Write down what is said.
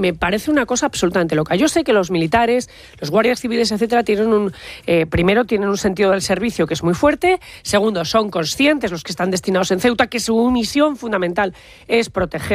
me parece una cosa absolutamente loca. Yo sé que los militares, los guardias civiles, etcétera, primero tienen un sentido del servicio que es muy fuerte. Segundo, son conscientes los que están destinados en Ceuta que su misión fundamental es proteger